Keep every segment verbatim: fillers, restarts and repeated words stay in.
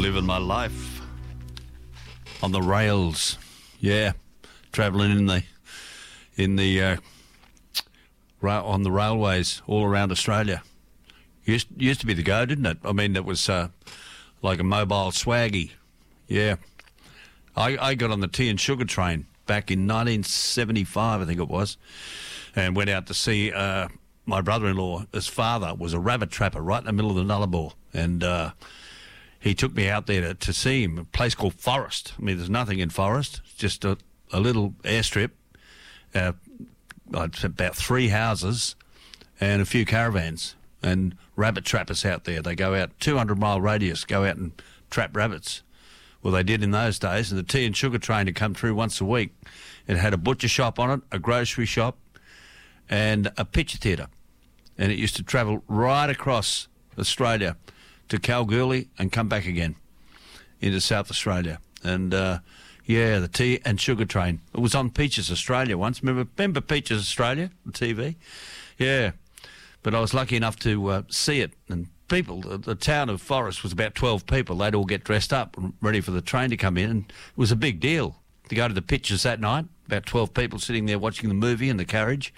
living my life on the rails. Yeah, travelling in the in the uh, ra- on the railways all around Australia. Used used to be the go, didn't it? I mean, it was uh, like a mobile swaggy. Yeah, I I got on the tea and sugar train back in nineteen seventy-five, I think it was, and went out to see uh, my brother-in-law. His father was a rabbit trapper right in the middle of the Nullarbor, and uh, he took me out there to, to see him, a place called Forest. I mean, there's nothing in Forest, it's just a, a little airstrip, uh, about three houses and a few caravans, and rabbit trappers out there. They go out, two hundred mile radius, go out and trap rabbits. Well, they did in those days, and the tea and sugar train had come through once a week. It had a butcher shop on it, a grocery shop, and a picture theatre. And it used to travel right across Australia to Kalgoorlie and come back again into South Australia. And, uh, yeah, the tea and sugar train. It was on Peaches Australia once. Remember, remember Peaches Australia, the T V? Yeah. But I was lucky enough to uh, see it, and people, the, the town of Forest was about twelve people. They'd all get dressed up and ready for the train to come in, and it was a big deal to go to the pictures that night. About twelve people sitting there watching the movie in the carriage.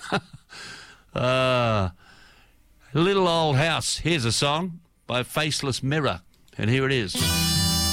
uh, Little Old House. Here's a song by Faceless Mirror, and here it is.